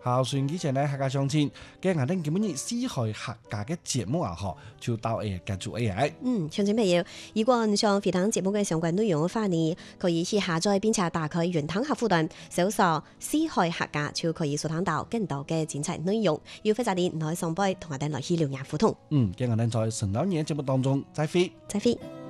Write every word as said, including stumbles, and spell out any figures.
好，順之前呢，客家相親，今日我哋今日四海客家嘅節目啊，嗬，就到誒結束 A I。 嗯，鄉親朋友，如果你想回聽節目嘅相關內容嘅話呢，可以去下載並且打開雲端客戶端，搜索四海客家就可以收聽到更多嘅精彩內容。要非常啲來上輩同我哋來去聊聊互動。 嗯，今日我哋在神老年節目當中再會， 再會。